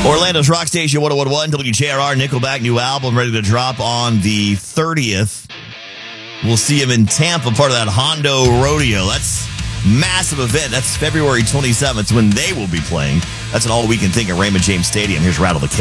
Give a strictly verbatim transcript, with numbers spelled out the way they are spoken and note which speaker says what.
Speaker 1: Orlando's Rock Station one oh one point one, W J R R, Nickelback, new album ready to drop on the thirtieth. We'll see him in Tampa, part of that Hondo Rodeo. That's a massive event. That's February twenty-seventh when they will be playing. That's an all-weekend thing at Raymond James Stadium. Here's Rattle the Cage.